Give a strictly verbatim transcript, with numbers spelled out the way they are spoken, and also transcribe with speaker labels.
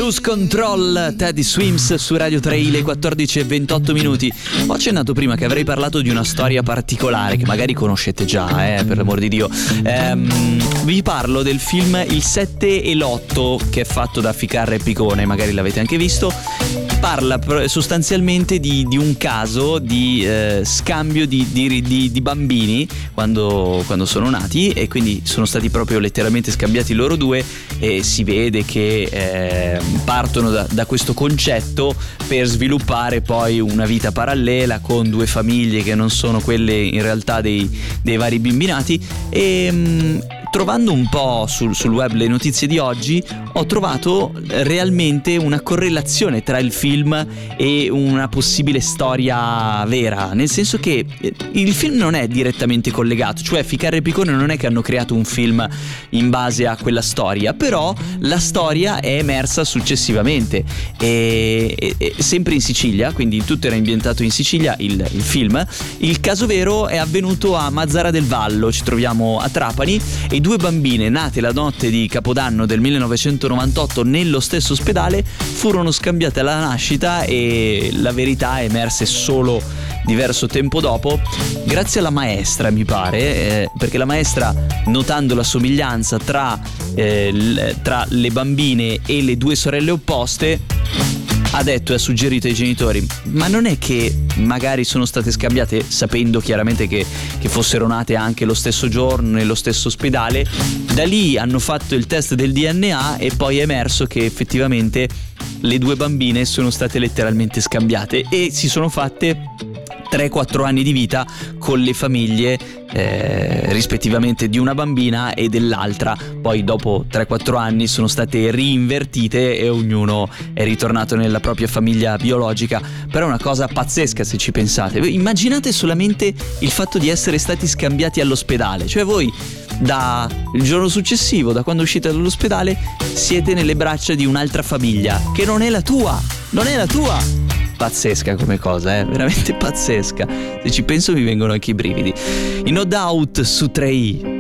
Speaker 1: Lose Control, Teddy Swims su Radio tre, le quattordici e ventotto minuti. Ho accennato prima che avrei parlato di una storia particolare che magari conoscete già, eh, per l'amor di Dio. Ehm, vi parlo del film Il sette e l'otto, che è fatto da Ficarra e Picone, magari l'avete anche visto. Parla sostanzialmente di, di un caso di eh, scambio di, di, di, di bambini quando, quando sono nati, e quindi sono stati proprio letteralmente scambiati loro due, e si vede che eh, partono da, da questo concetto per sviluppare poi una vita parallela con due famiglie che non sono quelle in realtà dei, dei vari bimbi nati. E mh, trovando un po' sul, sul web le notizie di oggi, ho trovato realmente una correlazione tra il film e una possibile storia vera, nel senso che il film non è direttamente collegato, cioè Ficarra e Picone non è che hanno creato un film in base a quella storia, però la storia è emersa successivamente e, e, e sempre in Sicilia, quindi tutto era ambientato in Sicilia il, il film. Il caso vero è avvenuto a Mazara del Vallo, ci troviamo a Trapani, e due bambine nate la notte di Capodanno del millenovecentonovantotto nello stesso ospedale furono scambiate alla nascita, e la verità emerse solo diverso tempo dopo, grazie alla maestra, mi pare, eh, perché la maestra, notando la somiglianza tra, eh, l- tra le bambine e le due sorelle opposte, ha detto e ha suggerito ai genitori: ma non è che magari sono state scambiate, sapendo chiaramente che, che fossero nate anche lo stesso giorno nello stesso ospedale? Da lì hanno fatto il test del D N A e poi è emerso che effettivamente le due bambine sono state letteralmente scambiate e si sono fatte tre quattro anni di vita con le famiglie eh, rispettivamente di una bambina e dell'altra. Poi dopo tre quattro anni sono state rinvertite e ognuno è ritornato nella propria famiglia biologica. Però è una cosa pazzesca se ci pensate. Immaginate solamente il fatto di essere stati scambiati all'ospedale, cioè voi da il giorno successivo, da quando uscite dall'ospedale, siete nelle braccia di un'altra famiglia che non è la tua, non è la tua. Pazzesca come cosa, eh? Veramente pazzesca. Se ci penso mi vengono anche i brividi. I No Doubt su tre i.